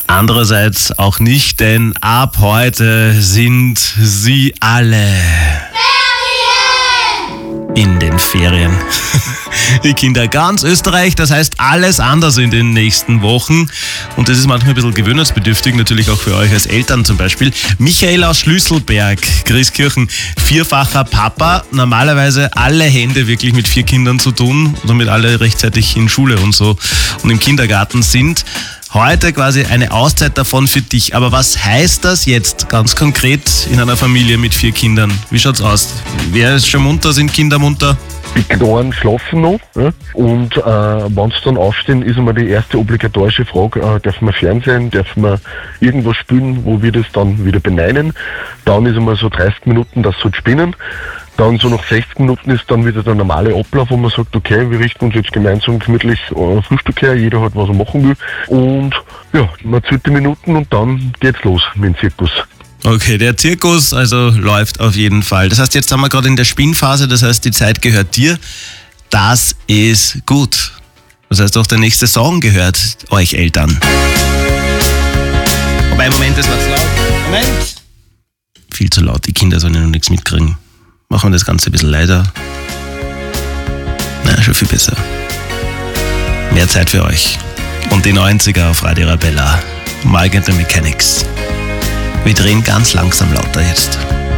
Andererseits auch nicht, denn ab heute sind sie alle in den Ferien. Die Kinder ganz Österreich, das heißt alles anders in den nächsten Wochen. Und das ist manchmal ein bisschen gewöhnungsbedürftig, natürlich auch für euch als Eltern zum Beispiel. Michael aus Schlüsselberg, Christkirchen, vierfacher Papa, normalerweise alle Hände wirklich mit 4 Kindern zu tun, damit alle rechtzeitig in Schule und so und im Kindergarten sind. Heute quasi eine Auszeit davon für dich. Aber was heißt das jetzt ganz konkret in einer Familie mit 4 Kindern? Wie schaut's aus? Wer ist schon munter? Sind Kinder munter? Die Kleinen schlafen noch. Ja? Und wenn sie dann aufstehen, ist immer die erste obligatorische Frage, dürfen wir Fernsehen, dürfen wir irgendwas spielen, wo wir das dann wieder benennen. Dann ist immer so 30 Minuten, das soll spinnen. Dann so nach 60 Minuten ist dann wieder der normale Ablauf, wo man sagt, okay, wir richten uns jetzt gemeinsam gemütlich Frühstück her, jeder hat, was er machen will. Und ja, man zählt die Minuten und dann geht's los mit dem Zirkus. Okay, der Zirkus also läuft auf jeden Fall. Das heißt, jetzt sind wir gerade in der Spinnphase, das heißt, die Zeit gehört dir. Das ist gut. Das heißt, auch der nächste Song gehört euch Eltern. Wobei, Moment, das war zu laut. Moment! Viel zu laut, die Kinder sollen ja noch nichts mitkriegen. Machen wir das Ganze ein bisschen leiser. Na, schon viel besser. Mehr Zeit für euch. Und die 90er auf Radio Arabella. Mark and the Mechanics. Wir drehen ganz langsam lauter jetzt.